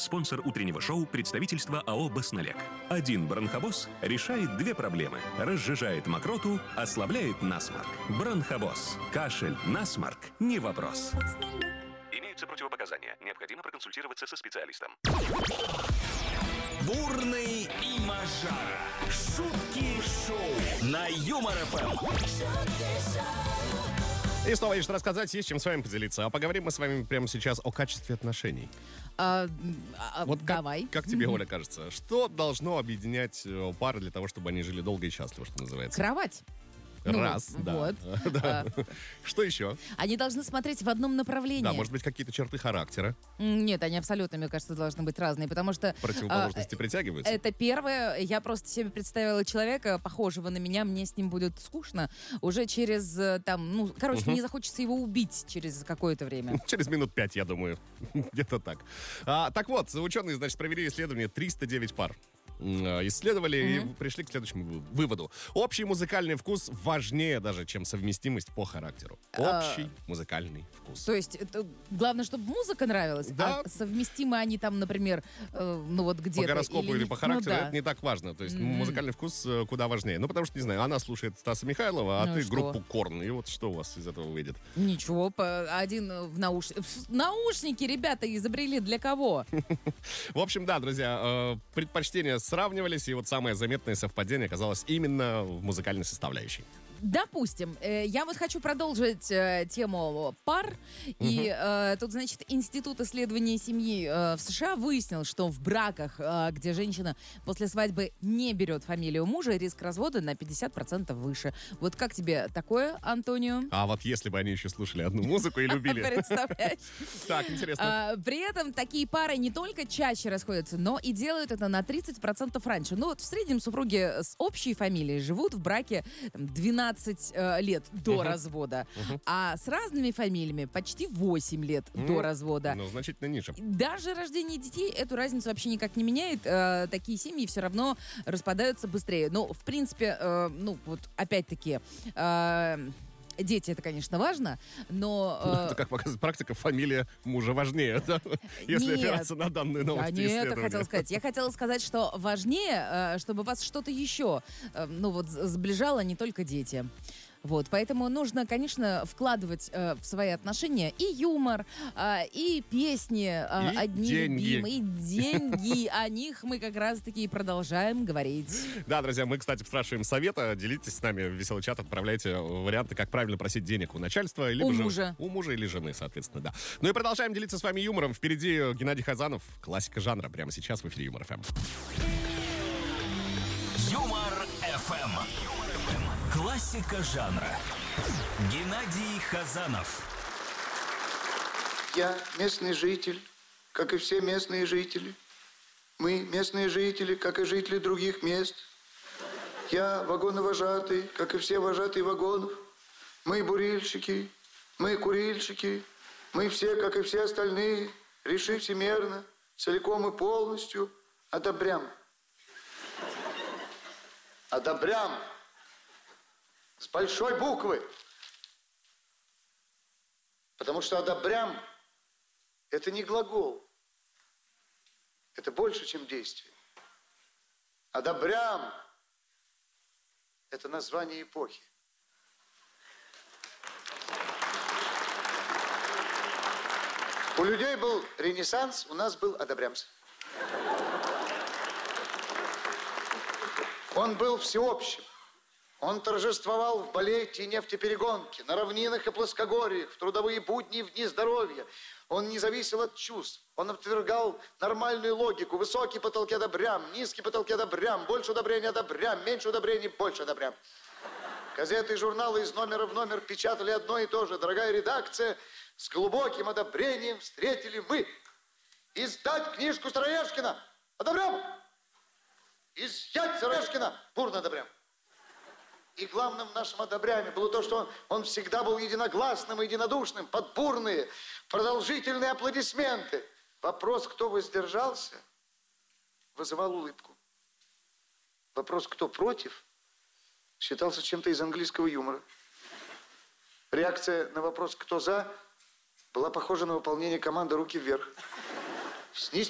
Спонсор утреннего шоу — представительство АО «Баснолег». Один Бронхобос решает две проблемы. Разжижает мокроту, ослабляет насморк. Бронхобос. Кашель, насморк — не вопрос. Имеются противопоказания. Необходимо проконсультироваться со специалистом. Бурный и Мажара. Шутки шоу на Юмор ФМ. И снова есть что рассказать, есть чем с вами поделиться. А поговорим мы с вами прямо сейчас о качестве отношений. Вот давай. Как тебе, Оля, кажется, что должно объединять пары для того, чтобы они жили долго и счастливо, что называется? Кровать. Раз, да. Вот. Да. Что еще? Они должны смотреть в одном направлении. Да, может быть, какие-то черты характера. Нет, они абсолютно, мне кажется, должны быть разные, потому что... Противоположности притягиваются? Это первое. Я просто себе представила человека, похожего на меня, мне с ним будет скучно. Уже через, мне захочется его убить через какое-то время. Через минут 5, я думаю. Где-то так. Так вот, ученые, значит, провели исследование 309 пар. Исследовали и пришли к следующему выводу. Общий музыкальный вкус важнее даже, чем совместимость по характеру. Общий музыкальный вкус. То есть главное, чтобы музыка нравилась, да. А совместимы они там, например, где-то... По гороскопу или по характеру, да. это не так важно. То есть музыкальный вкус куда важнее. Ну, потому что, не знаю, она слушает Стаса Михайлова, а ты что? группу Корн. И вот что у вас из этого выйдет? Ничего, один в наушники ребята изобрели для кого? В общем, да, друзья, предпочтения сравнивались, и вот самое заметное совпадение оказалось именно в музыкальной составляющей. Допустим, я вот хочу продолжить тему пар. И тут, значит, Институт исследования семьи в США выяснил, что в браках, где женщина после свадьбы не берет фамилию мужа, риск развода на 50% выше. Вот как тебе такое, Антонио? А вот если бы они еще слушали одну музыку и любили. Представляешь? Так, интересно. При этом такие пары не только чаще расходятся, но и делают это на 30% раньше. Ну вот в среднем супруги с общей фамилией живут в браке 12 лет до развода, а с разными фамилиями почти 8 лет до развода. Ну, значительно ниже. Даже рождение детей эту разницу вообще никак не меняет. Такие семьи все равно распадаются быстрее. Но, в принципе, опять-таки... Дети, это, конечно, важно, но... Это, как показывает практика, фамилия мужа важнее, да? Если опираться на данные новости исследования. Я не это хотела сказать. Я хотела сказать, что важнее, чтобы вас что-то еще, сближало, не только дети. Вот, поэтому нужно, конечно, вкладывать в свои отношения и юмор, и песни одни любимые, и деньги. О них мы как раз-таки и продолжаем говорить. Да, друзья, мы, кстати, спрашиваем совета. Делитесь с нами в веселый чат, отправляйте варианты, как правильно просить денег у начальства. Либо у мужа или жены, соответственно, да. Ну и продолжаем делиться с вами юмором. Впереди Геннадий Хазанов, классика жанра, прямо сейчас в эфире Юмор ФМ. Юмор ФМ. Классика жанра. Геннадий Хазанов. Я местный житель, как и все местные жители. Мы местные жители, как и жители других мест. Я вагоновожатый, как и все вожатые вагонов. Мы бурильщики, мы курильщики. Мы все, как и все остальные, реши всемерно, целиком и полностью одобрям. Одобрям. С большой буквы. Потому что одобрям – это не глагол. Это больше, чем действие. Одобрям – это название эпохи. У людей был Ренессанс, у нас был одобрямс. Он был всеобщим. Он торжествовал в балете и нефтеперегонке, на равнинах и плоскогорьях, в трудовые будни и в дни здоровья. Он не зависел от чувств. Он отвергал нормальную логику. Высокие потолки одобрям, низкие потолки одобрям, больше удобрений одобрям, меньше удобрений больше одобрям. Газеты и журналы из номера в номер печатали одно и то же. Дорогая редакция, с глубоким одобрением встретили мы. Издать книжку Староежкина. Одобрям. Изъять Староежкина. Бурно одобрям. И главным нашим одобрянием было то, что он всегда был единогласным и единодушным, под бурные, продолжительные аплодисменты. Вопрос, кто воздержался, вызывал улыбку. Вопрос, кто против, считался чем-то из английского юмора. Реакция на вопрос, кто за, была похожа на выполнение команды «руки вверх». Снизьте